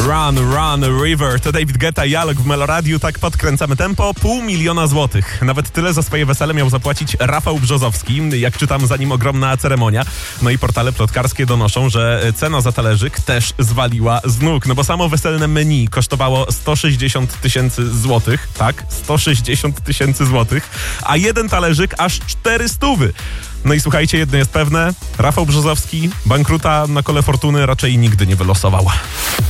Run, Run, River to David Guetta i Alok w Meloradiu. Tak podkręcamy tempo. 500 000 złotych. Nawet tyle za swoje wesele miał zapłacić Rafał Brzozowski. Jak czytam, za nim ogromna ceremonia. No i portale plotkarskie donoszą, że cena za talerzyk też zwaliła z nóg. No bo samo weselne menu kosztowało 160 000 złotych. Tak, 160 000 złotych. A jeden talerzyk aż 400. No i słuchajcie, jedno jest pewne. Rafał Brzozowski bankruta na kole fortuny raczej nigdy nie wylosował.